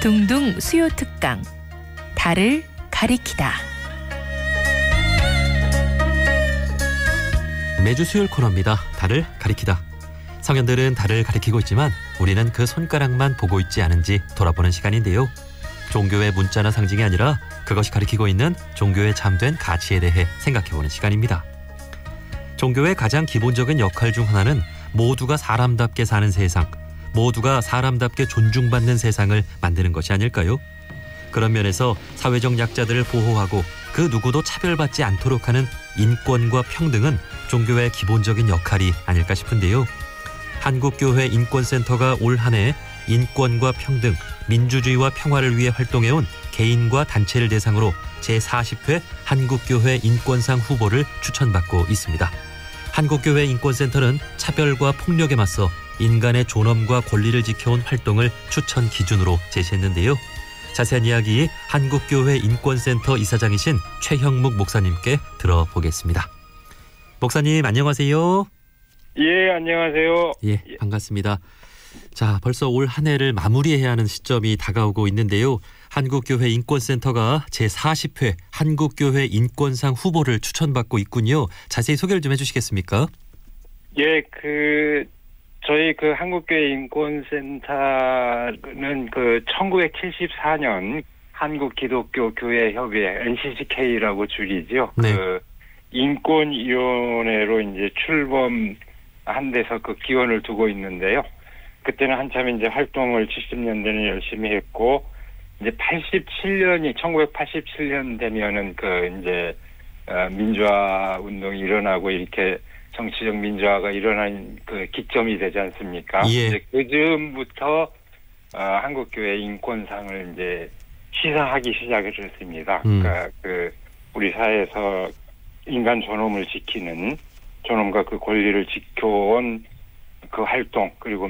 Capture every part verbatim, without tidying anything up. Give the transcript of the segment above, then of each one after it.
둥둥 수요 특강 달을 가리키다. 매주 수요일 코너입니다. 달을 가리키다. 성현들은 달을 가리키고 있지만 우리는 그 손가락만 보고 있지 않은지 돌아보는 시간인데요. 종교의 문자나 상징이 아니라 그것이 가리키고 있는 종교의 참된 가치에 대해 생각해보는 시간입니다. 종교의 가장 기본적인 역할 중 하나는 모두가 사람답게 사는 세상, 모두가 사람답게 존중받는 세상을 만드는 것이 아닐까요? 그런 면에서 사회적 약자들을 보호하고 그 누구도 차별받지 않도록 하는 인권과 평등은 종교의 기본적인 역할이 아닐까 싶은데요. 한국교회 인권센터가 올 한 해 인권과 평등, 민주주의와 평화를 위해 활동해온 개인과 단체를 대상으로 제사십 회 한국교회 인권상 후보를 추천받고 있습니다. 한국교회 인권센터는 차별과 폭력에 맞서 인간의 존엄과 권리를 지켜온 활동을 추천 기준으로 제시했는데요. 자세한 이야기 한국교회 인권센터 이사장이신 최형묵 목사님께 들어보겠습니다. 목사님 안녕하세요. 예, 안녕하세요. 예, 반갑습니다. 자, 벌써 올 한 해를 마무리해야 하는 시점이 다가오고 있는데요. 한국교회 인권센터가 제사십 회 한국교회 인권상 후보를 추천받고 있군요. 자세히 소개를 좀 해주시겠습니까? 예, 그 저희 그 한국교회 인권센터는 그 천구백칠십사 년 한국기독교교회협의회 엔씨씨케이라고 줄이죠. 네. 그 인권위원회로 이제 출범한 데서 그 기원을 두고 있는데요. 그때는 한참 이제 활동을 칠십 년대는 열심히 했고, 이제 팔십칠 년이, 천구백팔십칠 년 되면은 그 이제, 어, 민주화 운동이 일어나고 이렇게 정치적 민주화가 일어난 그 기점이 되지 않습니까? 예. 이제 그 즈음부터, 어, 한국교회 인권상을 이제 시사하기 시작을 했습니다. 음. 그러니까 그, 우리 사회에서 인간 존엄을 지키는, 존엄과 그 권리를 지켜온 그 활동, 그리고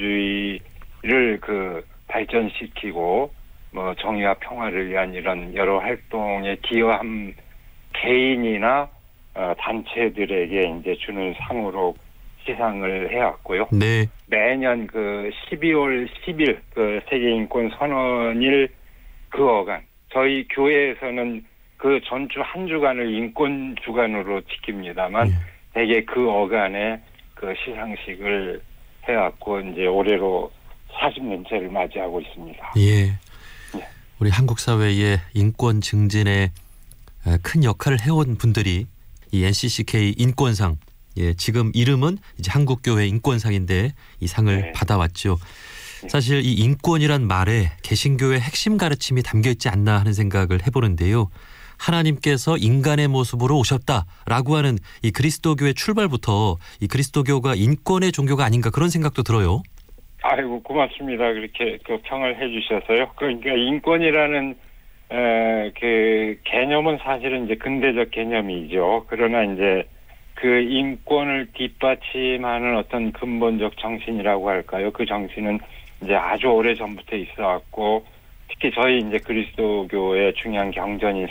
민주주의를 그 발전시키고 뭐 정의와 평화를 위한 이런 여러 활동에 기여한 개인이나 어, 단체들에게 이제 주는 상으로 시상을 해왔고요. 네. 매년 그 십이월 십일 그 세계인권 선언일 그 어간, 저희 교회에서는 그 전주 한 주간을 인권 주간으로 지킵니다만 예. 대개 그 어간에 그 시상식을 해왔고 이제 올해로 사십 년째를 맞이하고 있습니다. 예. 예. 우리 한국 사회의 인권 증진에 큰 역할을 해온 분들이 이 엔씨씨케이 인권상, 예, 지금 이름은 이제 한국교회 인권상인데 이 상을 네. 받아왔죠. 사실 이 인권이란 말에 개신교의 핵심 가르침이 담겨 있지 않나 하는 생각을 해보는데요. 하나님께서 인간의 모습으로 오셨다라고 하는 이 그리스도교의 출발부터 이 그리스도교가 인권의 종교가 아닌가 그런 생각도 들어요. 아이고 고맙습니다. 그렇게 그 평을 해주셔서요. 그러니까 인권이라는 에, 그 개념은 사실은 이제 근대적 개념이죠. 그러나 이제 그 인권을 뒷받침하는 어떤 근본적 정신이라고 할까요? 그 정신은 이제 아주 오래 전부터 있어왔고. 특히 저희 이제 그리스도교의 중요한 경전인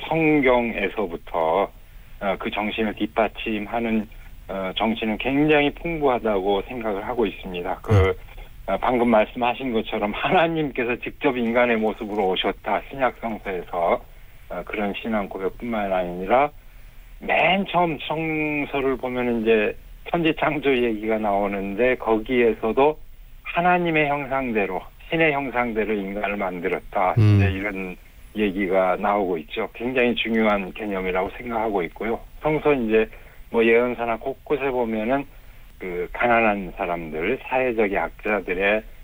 성경에서부터 어, 그 정신을 뒷받침하는 어, 정신은 굉장히 풍부하다고 생각을 하고 있습니다. 그 어, 방금 말씀하신 것처럼 하나님께서 직접 인간의 모습으로 오셨다. 신약성서에서 어, 그런 신앙 고백뿐만 아니라 맨 처음 성서를 보면 이제 천지 창조 얘기가 나오는데 거기에서도 하나님의 형상대로 신의 형상대로 인간을 만들었다. 음. 이제 이런 얘기가 나오고 있죠. 굉장히 중요한 개념이라고 생각하고 있고요. 성서 이제 뭐 예언서나 곳곳에 보면은 그 가난한 사람들, 사회적 약자들의